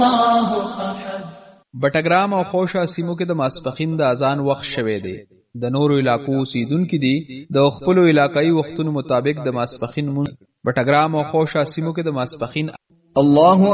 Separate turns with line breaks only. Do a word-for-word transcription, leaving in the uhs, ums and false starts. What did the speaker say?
بټګرام او خوشا سیمو کې د ماسپخین د اذان وخت شوه دی. د نورو علاقو اوسیدونکو دي د خپلو علاقايي وختونو مطابق د ماسپخین مونږ بټګرام او خوشا سیمو کې د ماسپخین
الله